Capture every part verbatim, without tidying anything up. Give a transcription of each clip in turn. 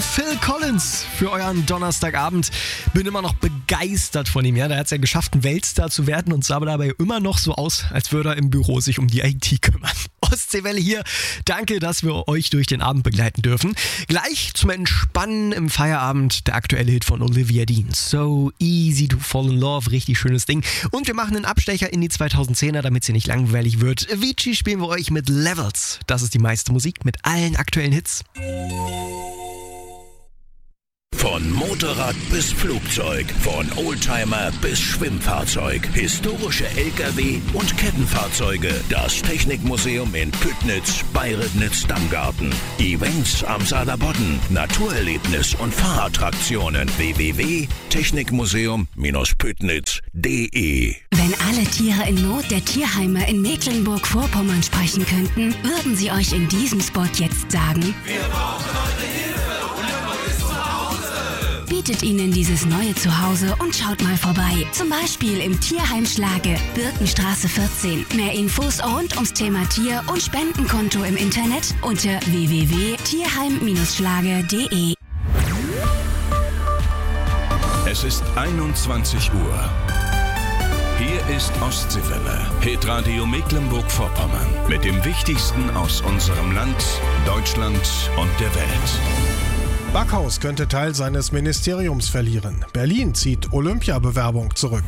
Phil Collins für euren Donnerstagabend. Bin immer noch begeistert von ihm. Ja, der hat es ja geschafft, ein Weltstar zu werden und sah aber dabei immer noch so aus, als würde er im Büro sich um die I T kümmern. Ostseewelle hier. Danke, dass wir euch durch den Abend begleiten dürfen. Gleich zum Entspannen im Feierabend der aktuelle Hit von Olivia Dean. So easy to fall in love. Richtig schönes Ding. Und wir machen einen Abstecher in die zweitausendzehner, damit sie nicht langweilig wird. Avicii spielen wir euch mit Levels. Das ist die meiste Musik mit allen aktuellen Hits. Von Motorrad bis Flugzeug, von Oldtimer bis Schwimmfahrzeug, historische L K W und Kettenfahrzeuge. Das Technikmuseum in Püttnitz bei Ribnitz-Damgarten. Events am Saarlandboden, Naturerlebnis und Fahrattraktionen. w w w punkt technikmuseum Bindestrich püttnitz punkt d e. Wenn alle Tiere in Not der Tierheime in Mecklenburg-Vorpommern sprechen könnten, würden sie euch in diesem Spot jetzt sagen: Wir brauchen eure Hilfe und ihr ist zu Hause. Bietet ihnen dieses neue Zuhause und schaut mal vorbei. Zum Beispiel im Tierheim Schlage, Birkenstraße vierzehn. Mehr Infos rund ums Thema Tier und Spendenkonto im Internet unter w w w punkt tierheim Bindestrich schlage punkt d e. Es ist einundzwanzig Uhr. Hier ist Ostseewelle, Hitradio Mecklenburg-Vorpommern. Mit dem Wichtigsten aus unserem Land, Deutschland und der Welt. Backhaus könnte Teil seines Ministeriums verlieren. Berlin zieht Olympiabewerbung zurück.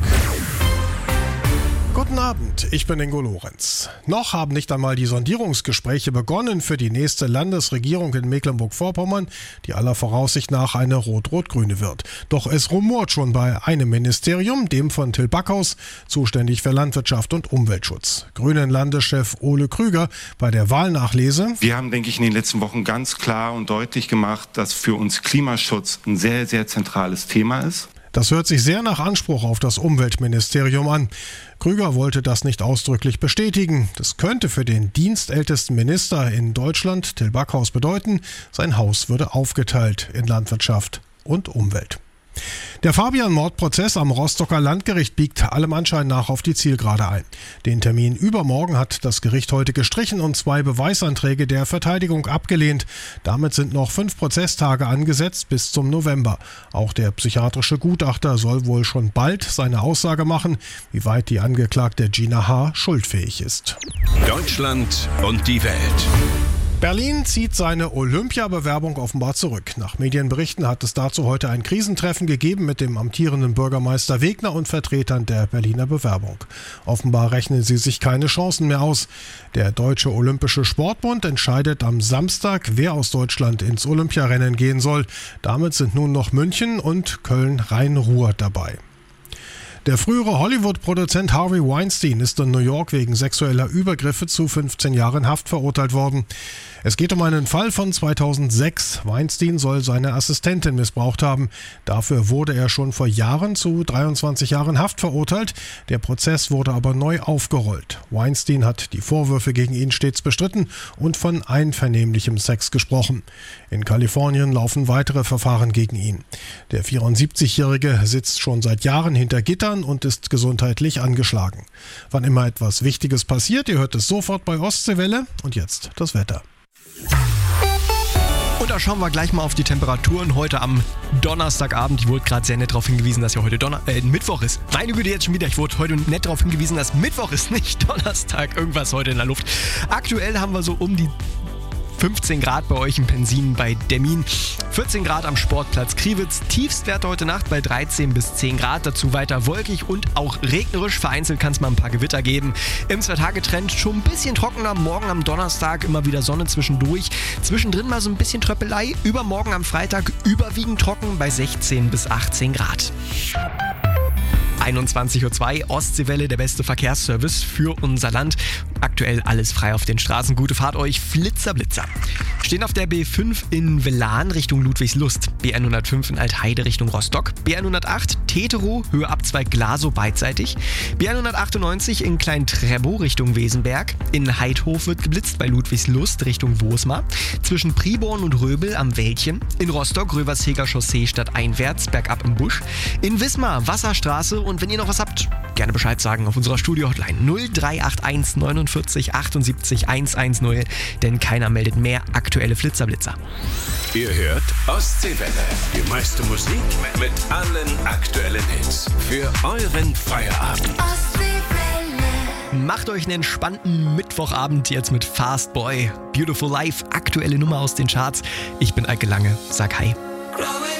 Guten Abend, ich bin Ingo Lorenz. Noch haben nicht einmal die Sondierungsgespräche begonnen für die nächste Landesregierung in Mecklenburg-Vorpommern, die aller Voraussicht nach eine rot-rot-grüne wird. Doch es rumort schon bei einem Ministerium, dem von Till Backhaus, zuständig für Landwirtschaft und Umweltschutz. Grünen-Landeschef Ole Krüger bei der Wahlnachlese: Wir haben, denke ich, in den letzten Wochen ganz klar und deutlich gemacht, dass für uns Klimaschutz ein sehr, sehr zentrales Thema ist. Das hört sich sehr nach Anspruch auf das Umweltministerium an. Krüger wollte das nicht ausdrücklich bestätigen. Das könnte für den dienstältesten Minister in Deutschland, Till Backhaus, bedeuten, sein Haus würde aufgeteilt in Landwirtschaft und Umwelt. Der Fabian-Mordprozess am Rostocker Landgericht biegt allem Anschein nach auf die Zielgerade ein. Den Termin übermorgen hat das Gericht heute gestrichen und zwei Beweisanträge der Verteidigung abgelehnt. Damit sind noch fünf Prozesstage angesetzt bis zum November. Auch der psychiatrische Gutachter soll wohl schon bald seine Aussage machen, wie weit die Angeklagte Gina H. schuldfähig ist. Deutschland und die Welt. Berlin zieht seine Olympiabewerbung offenbar zurück. Nach Medienberichten hat es dazu heute ein Krisentreffen gegeben mit dem amtierenden Bürgermeister Wegner und Vertretern der Berliner Bewerbung. Offenbar rechnen sie sich keine Chancen mehr aus. Der Deutsche Olympische Sportbund entscheidet am Samstag, wer aus Deutschland ins Olympiarennen gehen soll. Damit sind nun noch München und Köln-Rhein-Ruhr dabei. Der frühere Hollywood-Produzent Harvey Weinstein ist in New York wegen sexueller Übergriffe zu fünfzehn Jahren Haft verurteilt worden. Es geht um einen Fall von zweitausendsechs. Weinstein soll seine Assistentin missbraucht haben. Dafür wurde er schon vor Jahren zu dreiundzwanzig Jahren Haft verurteilt. Der Prozess wurde aber neu aufgerollt. Weinstein hat die Vorwürfe gegen ihn stets bestritten und von einvernehmlichem Sex gesprochen. In Kalifornien laufen weitere Verfahren gegen ihn. Der vierundsiebzigjährige sitzt schon seit Jahren hinter Gittern und ist gesundheitlich angeschlagen. Wann immer etwas Wichtiges passiert, ihr hört es sofort bei Ostseewelle. Und jetzt das Wetter. Und da schauen wir gleich mal auf die Temperaturen heute am Donnerstagabend. Ich wurde gerade sehr nett darauf hingewiesen, dass ja heute Donner- äh, Mittwoch ist. Meine Güte, jetzt schon wieder. Ich wurde heute nett darauf hingewiesen, dass Mittwoch ist, nicht Donnerstag. Irgendwas heute in der Luft. Aktuell haben wir so um die fünfzehn Grad bei euch im Pensin bei Demmin, vierzehn Grad am Sportplatz Kriwitz, Tiefstwert heute Nacht bei dreizehn bis zehn Grad, dazu weiter wolkig und auch regnerisch, vereinzelt kann es mal ein paar Gewitter geben. Im Zwei-Tage-Trend schon ein bisschen trockener, morgen am Donnerstag immer wieder Sonne zwischendurch, zwischendrin mal so ein bisschen Tröppelei, übermorgen am Freitag überwiegend trocken bei sechzehn bis achtzehn Grad. einundzwanzig Uhr zwei, Ostseewelle, der beste Verkehrsservice für unser Land. Aktuell alles frei auf den Straßen. Gute Fahrt euch, Flitzer, Blitzer. Stehen auf der B fünf in Velan Richtung Ludwigslust, B hundertfünf in Altheide Richtung Rostock, B hundertacht Teterow, Höhe Abzweig Glasow beidseitig, B hundertachtundneunzig in Klein-Trebow Richtung Wesenberg, in Heidhof wird geblitzt bei Ludwigslust Richtung Wosmar, zwischen Priborn und Röbel am Wäldchen, in Rostock Röversheger Chaussee stadteinwärts bergab im Busch, in Wismar Wasserstraße und Und wenn ihr noch was habt, gerne Bescheid sagen auf unserer Studio-Hotline null drei acht eins neunundvierzig achtundsiebzig hundertzehn, denn keiner meldet mehr aktuelle Flitzerblitzer. Ihr hört Ostseewelle. Die meiste Musik mit allen aktuellen Hits. Für euren Feierabend. Macht euch einen entspannten Mittwochabend jetzt mit Fast Boy. Beautiful Life, aktuelle Nummer aus den Charts. Ich bin Eike Lange, sag hi.